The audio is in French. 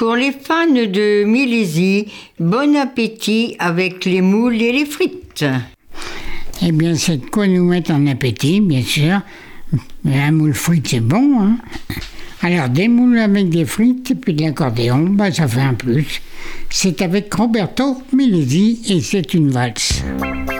Pour les fans de Milésy, bon appétit avec les moules et les frites. Eh bien, c'est de quoi nous mettre en appétit, bien sûr. Mais un moule frite, c'est bon, hein. Alors, des moules avec des frites et puis de l'accordéon, ça fait un plus. C'est avec Roberto Milésy et c'est une valse.